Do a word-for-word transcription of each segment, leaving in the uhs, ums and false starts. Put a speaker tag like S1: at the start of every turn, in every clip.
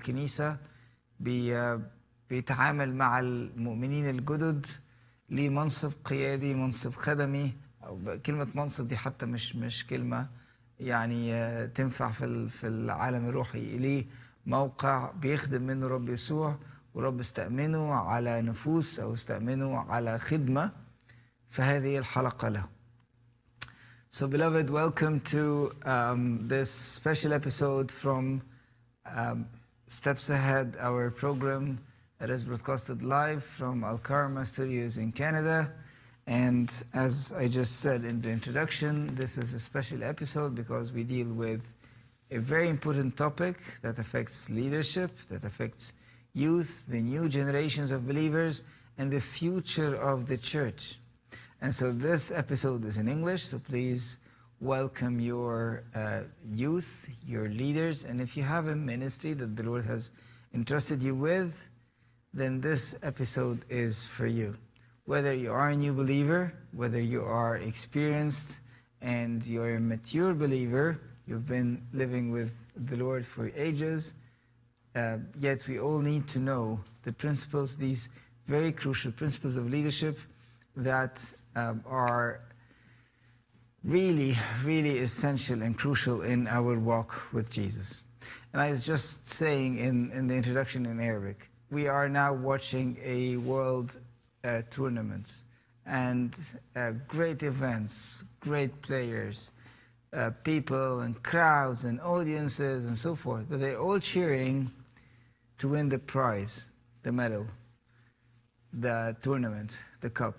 S1: الكنيسة، بي بيتعامل مع المؤمنين الجدد لمنصب قيادي، منصب خدمي. أو كلمة منصب دي حتى مش مش كلمة يعني تنفع في في العالم الروحي. ليه موقع بيخدم منه رب يسوع، ورب استأمنه على نفوس أو استأمنه على خدمة، فهذه الحلقة له. So beloved, welcome to um, this special episode from um, Steps Ahead, our program that is broadcasted live from Al Karma Studios in Canada. And as I just said in the introduction, this is a special episode because we deal with a very important topic that affects leadership, that affects youth, the new generations of believers, and the future of the church. And so this episode is in English, so please welcome your uh, youth, your leaders, and if you have a ministry that the Lord has entrusted you with, then this episode is for you. Whether you are a new believer, whether you are experienced and you're a mature believer, you've been living with the Lord for ages, uh, yet we all need to know the principles, these very crucial principles of leadership that um, are really, really essential and crucial in our walk with Jesus. And I was just saying in, in the introduction in Arabic, we are now watching a world uh, tournament and uh, great events, great players, uh, people and crowds and audiences and so forth, but they're all cheering to win the prize, the medal, the tournament, the cup.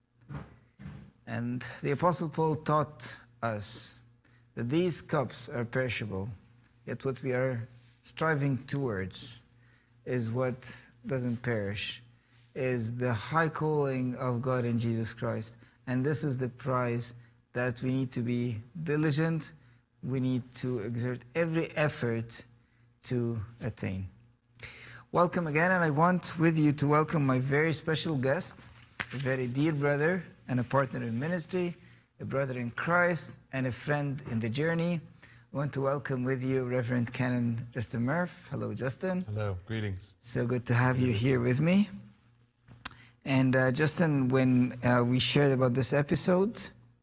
S1: And the Apostle Paul taught us that these cups are perishable, yet what we are striving towards is what doesn't perish, is the high calling of God in Jesus Christ. And this is the prize that we need to be diligent, we need to exert every effort to attain. Welcome again, and I want with you to welcome my very special guest, a very dear brother and a partner in ministry, a brother in Christ, and a friend in the journey. I want to welcome with you Reverend Canon Justin Murph. Hello, Justin.
S2: Hello, greetings.
S1: So good to have you here with me. And uh, Justin, when uh, we shared about this episode,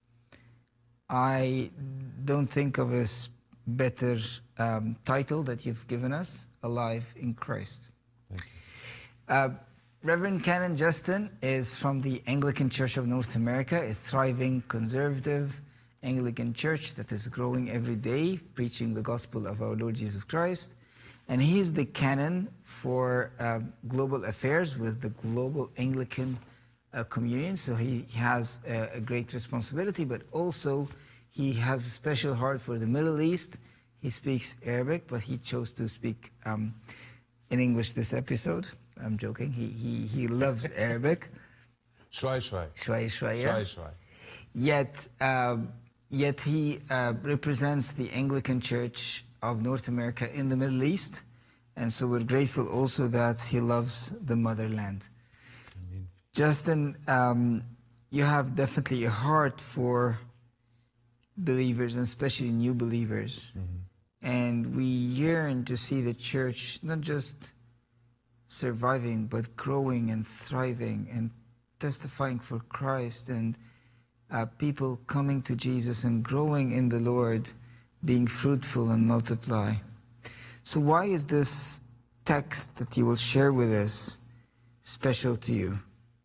S1: I don't think of a better um, title that you've given us, Alive in Christ.
S2: Thank you.
S1: Uh, Reverend Canon Justin is from the Anglican Church of North America, a thriving, conservative Anglican church that is growing every day, preaching the gospel of our Lord Jesus Christ. And he is the canon for uh, global affairs with the Global Anglican uh, Communion. So he has a, a great responsibility, but also he has a special heart for the Middle East. He speaks Arabic, but he chose to speak um, in English this episode. I'm joking. He he he loves Arabic.
S2: Shwai shwai.
S1: Shwai shwai. Yeah.
S2: Shwai shwai.
S1: Yet, uh, yet he uh, represents the Anglican Church of North America in the Middle East, and so we're grateful also that he loves the motherland.
S2: Amen.
S1: Justin, um, you have definitely a heart for believers, and especially new believers, mm-hmm. and we yearn to see the church not just surviving, but growing and thriving and testifying for Christ, and uh, people coming to Jesus and growing in the Lord, being fruitful and multiply. So why is this text that you will share with us special to you?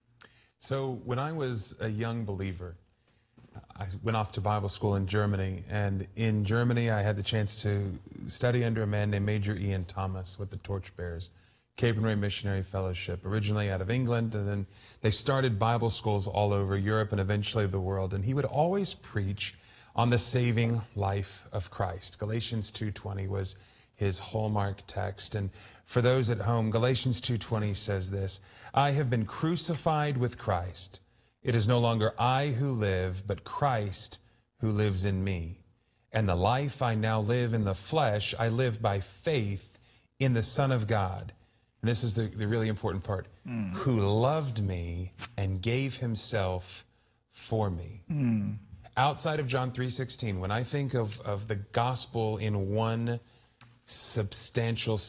S2: So when I was a young believer, I went off to Bible school in Germany, and in Germany I had the chance to study under a man named Major Ian Thomas with the Torchbearers Cape and Ray Missionary Fellowship, originally out of England, and then they started Bible schools all over Europe and eventually the world. And he would always preach on the saving life of Christ. Galatians two twenty was his hallmark text. And for those at home, Galatians two twenty says this: I have been crucified with Christ. It is no longer I who live, but Christ who lives in me. And the life I now live in the flesh, I live by faith in the Son of God. And this is the, the really important part, mm. who loved me and gave himself for me. Mm. Outside of John three sixteen, when I think of, of the gospel in one substantial